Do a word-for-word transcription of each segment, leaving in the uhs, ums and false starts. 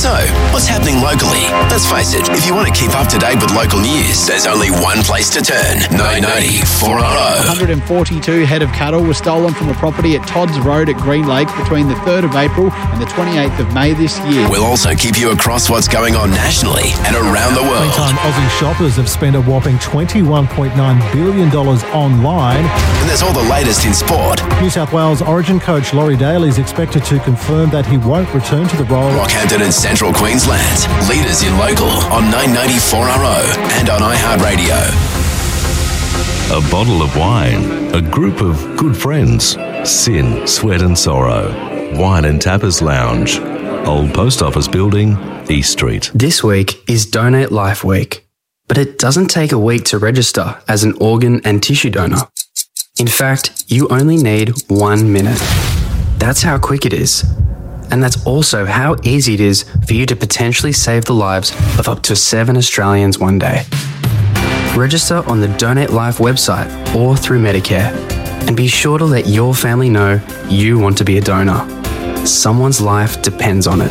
So, what's happening locally? Let's face it, if you want to keep up to date with local news, there's only one place to turn. nine ninety four R O. one hundred forty-two head of cattle were stolen from a property at Todd's Road at Green Lake between the third of April and the twenty-eighth of May this year. We'll also keep you across what's going on nationally and around the world. Meantime, Aussie shoppers have spent a whopping twenty-one point nine billion dollars online. And there's all the latest in sport. New South Wales Origin coach Laurie Daly is expected to confirm that he won't return to the role. Rockhampton and Central Queensland. Leaders in local on nine ninety four R O and on iHeartRadio. A bottle of wine, a group of good friends, sin, sweat and sorrow, wine and tapas lounge, Old Post Office Building, East Street. This week is Donate Life Week, but it doesn't take a week to register as an organ and tissue donor. In fact, you only need one minute. That's how quick it is. And that's also how easy it is for you to potentially save the lives of up to seven Australians one day. Register on the Donate Life website or through Medicare, and be sure to let your family know you want to be a donor. Someone's life depends on it.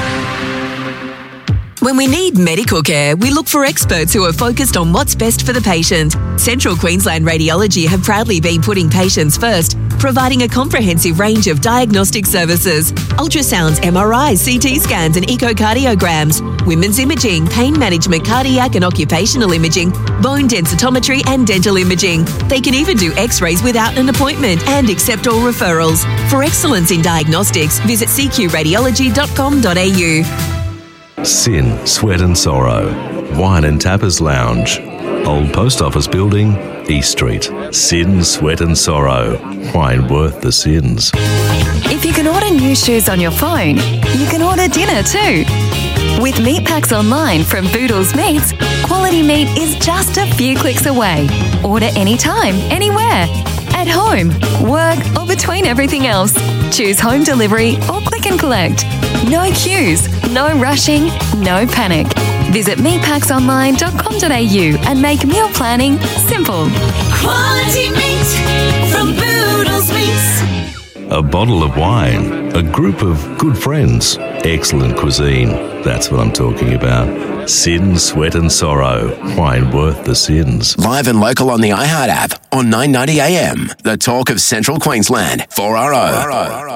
When we need medical care, we look for experts who are focused on what's best for the patient. Central Queensland Radiology have proudly been putting patients first, providing a comprehensive range of diagnostic services: ultrasounds, M R Is, C T scans and echocardiograms, women's imaging, pain management, cardiac and occupational imaging, bone densitometry and dental imaging. They can even do x-rays without an appointment and accept all referrals. For excellence in diagnostics, visit c q radiology dot com dot a u. Sin, sweat and sorrow, wine and tapas lounge, Old Post Office Building, East Street. Sin, sweat and sorrow, wine worth the sins. If you can order new shoes on your phone, you can order dinner too. With meat packs online from Boodles Meats, quality meat is just a few clicks away. Order anytime, anywhere. At home, work or between everything else. Choose home delivery or click and collect. No queues, no rushing, no panic. Visit meat packs online dot com dot a u and make meal planning simple. Quality meat from Boodles Meats. A bottle of wine, a group of good friends, excellent cuisine. That's what I'm talking about. Sin, sweat and sorrow, wine worth the sins. Live and local on the iHeart app on nine ninety A M. The talk of Central Queensland. four R O.